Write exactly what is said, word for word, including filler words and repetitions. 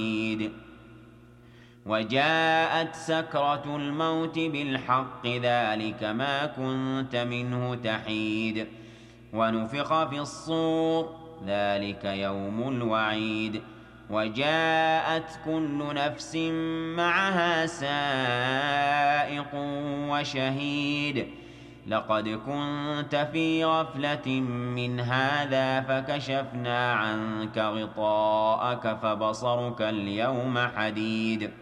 وجاءت سكرة الموت بالحق ذلك ما كنت منه تحيد ونفخ في الصور ذلك يوم الوعيد وجاءت كل نفس معها سائق وشهيد لقد كنت في غفلة من هذا فكشفنا عنك غطاءك فبصرك اليوم حديد